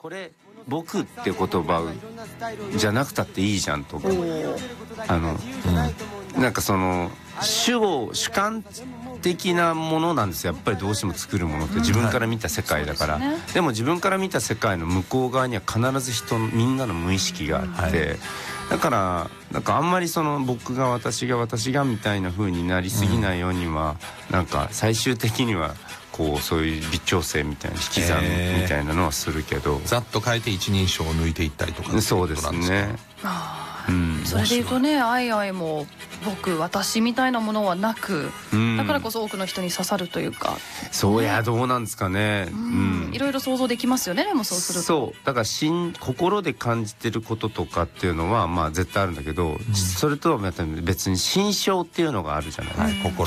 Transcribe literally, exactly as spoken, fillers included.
これ僕って言葉じゃなくたっていいじゃんとか、あの、うん、なんかその主語主観的なものなんですよやっぱりどうしても作るものって自分から見た世界だから、うんはい、でも自分から見た世界の向こう側には必ず人みんなの無意識があって、はい、だからなんかあんまりその僕が私が私がみたいな風になりすぎないようには、うん、なんか最終的にはこうそういう微調整みたいな引き算みたいなのはするけど、 ざっと変えて一人称を抜いていったりとかそうですね。 うん、それでいうとね、アイアイも僕私みたいなものはなく、うん、だからこそ多くの人に刺さるというか、 そうや、ね、どうなんですかね、 うん、いろいろ想像できますよね。でもそうするとそうだから心心で感じてることとかっていうのはまあ絶対あるんだけど、うん、それとは別に心象っていうのがあるじゃない、はい、心